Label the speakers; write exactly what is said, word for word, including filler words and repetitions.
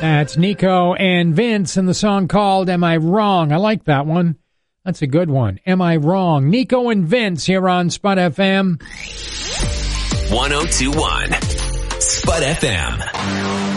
Speaker 1: That's Nico and Vince and the song called Am I Wrong? I like that one. That's a good one. Am I Wrong? Nico and Vince here on Spud F M.
Speaker 2: one oh two point one Spud F M.